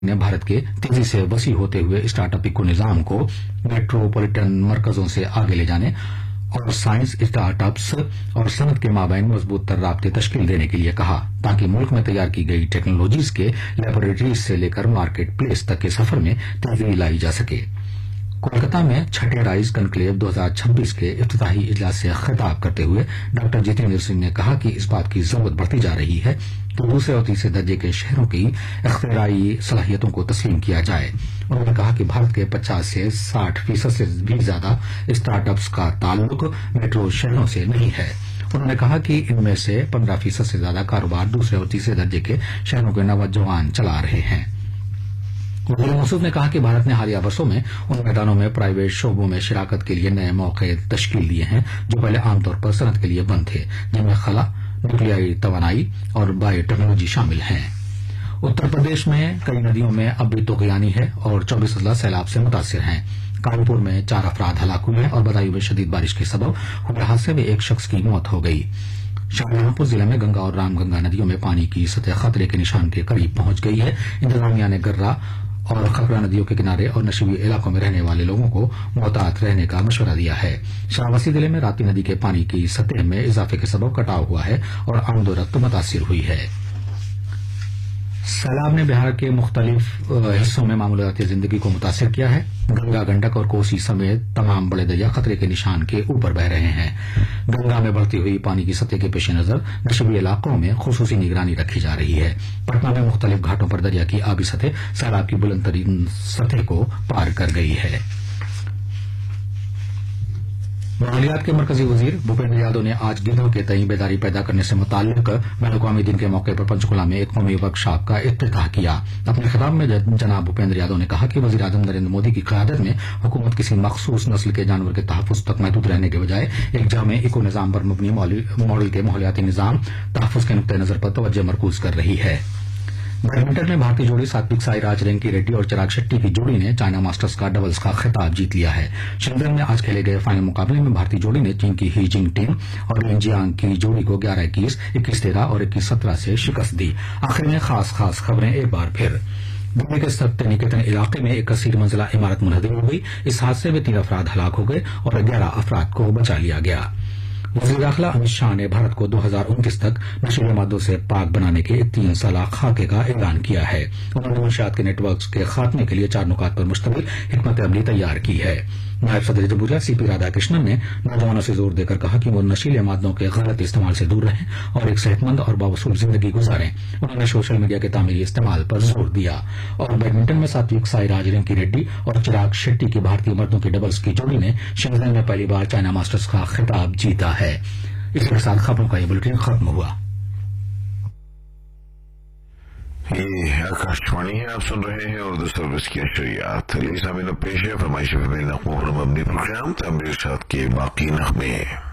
ने भारत के तेजी से वसी होते हुए स्टार्टअप इको निजाम को मेट्रोपॉलिटन मरकजों से आगे ले जाने और साइंस स्टार्टअप्स और सनत के माबैन मजबूत तर राब्ते तश्कील देने के लिए कहा, ताकि मुल्क में तैयार की गई टेक्नोलॉजीज के लेबोरेटरीज से लेकर मार्केट प्लेस तक के सफर में तेजी लाई जा सके। कोलकाता में छठे राइज कनक्लेव 2026 के इफ्तिताही इजलास से खिताब करते हुए डॉ जितेंद्र सिंह ने कहा कि इस बात की जरूरत बढ़ती जा रही है कि दूसरे और तीसरे दर्जे के शहरों की इख्तिराई सलाहियतों को तस्लीम किया जाए। उन्होंने कहा कि भारत के 50 से 60% से भी ज्यादा स्टार्टअप्स का ताल्लुक मेट्रो शहरों से नहीं है। उन्होंने कहा कि इनमें से 15% से ज्यादा कारोबार दूसरे और तीसरे दर्जे के शहरों के नौजवान चला रहे हैं। वज़ीर मसूद ने कहा कि भारत ने हालिया वर्षों में उन मैदानों में प्राइवेट शोबों में शिराकत के लिए नए मौके तश्कील दिए हैं जो पहले आमतौर पर सनत के लिए बंद थे, जिनमें खला, न्यूक्लियाई तवानाई और बायोटेक्नोलॉजी शामिल हैं। उत्तर प्रदेश में कई नदियों में अब भी तुगयानी है और 24 अजला सैलाब से मुतासिर हैं। कानपुर में 4 अफराद हलाक हुए और बदायूं में शदीद बारिश के सबब हुए हादसे में एक शख्स की मौत हो गई। शाहजहांपुर जिले में गंगा और रामगंगा नदियों में पानी की सतह खतरे के निशान के करीब पहुंच गई है। इंतजामिया ने गर्रा और खपरा नदियों के किनारे और नशीबी इलाकों में रहने वाले लोगों को मोहतात रहने का मशवरा दिया है। श्रावस्ती जिले में राप्ती नदी के पानी की सतह में इजाफे के सबब कटाव हुआ है और आमदोरफ्त मुतासिर हुई है। सैलाब ने बिहार के मुख्तलिफ हिस्सों में मामूलाती जिंदगी को मुतासिर किया है। गंगा, गंडक और कोसी समेत तमाम बड़े दरिया खतरे के निशान के ऊपर बह रहे हैं। गंगा में बढ़ती हुई पानी की सतह के पेश नजर नशीबी इलाकों में खुसूसी निगरानी रखी जा रही है। पटना में मुख्तलिफ घाटों पर दरिया की आबी सतह सैलाब की बुलंद तरीन सतह को पार कर गई है। माहौलियात के मरकजी वजीर भूपेंद्र यादव ने आज गिद्धों के तई बेदारी पैदा करने से मुताल्लिक बैनुल-अक़वामी दिन के मौके पर पंचकुला में एक कौमी वर्कशॉप का इफ्तिताह किया। अपने खिताब में जनाब भूपेंद्र यादव ने कहा कि वजीर आजम नरेंद्र मोदी की क़यादत में हुकूमत किसी मखसूस नस्ल के जानवर के तहफ़्फ़ुज़ तक महदूद रहने के बजाय एक जामे इको निज़ाम पर मबनी मॉडल के माहौलियाती निज़ाम तहफ़्फ़ुज़ के नुक्ते नज़र पर तवज्जो मरकूज कर रही है। बैडमिंटन में भारतीय जोड़ी सात्विक साईराज रेंकी रेड्डी और चिराग शेट्टी की जोड़ी ने चाइना मास्टर्स का डबल्स का खिताब जीत लिया है। शेंजन में आज खेले गए फाइनल मुकाबले में भारतीय जोड़ी ने चीन की ही जिंगटिंग और लिनजियांग की जोड़ी को 11-21, 21-13 और 21-17 से शिकस्त दी। आखिर में खास खबरें एक बार फिर। दिल्ली के सत्य निकेतन इलाके में एक कसीर मंजिला इमारत मुनहदम हो गई। इस हादसे में 3 अफराद हलाक हो गए और 11 अफराद को बचा लिया गया। वज़ीर दाखिला अमित शाह ने भारत को 2029 तक नशीले मादों से पाक बनाने के 3 साला खाके का ऐलान किया है। उन्होंने मंशियात के नेटवर्क के खात्मे के लिए 4 नुकात पर मुश्तमिल हिकमत अमली तैयार की है। नायब सदर जमहूरिया सीपी राधाकृष्णन ने नौजवानों से जोर देकर कहा कि वो नशीले मादों के गलत इस्तेमाल से दूर रहें और एक सेहतमंद और बावसूल जिंदगी गुजारें। उन्होंने सोशल मीडिया के तामीरी इस्तेमाल पर जोर दिया। और बैडमिंटन में सात्विक साईराज रेंकी रेड्डी और चिराग शेट्टी की भारतीय मर्दों की डबल्स की जोड़ी ने शेंजन में पहली बार चाइना मास्टर्स का खिताब जीता है। इसी के साथ खबरों का ये बुलेटिन खत्म हुआ। ये आकाशवाणी है, आप सुन रहे हैं उर्दू सर्विस की नशरियात। पेश है फरमाइश अपने प्रोग्राम तंबीर साथ के बाकी नगमे।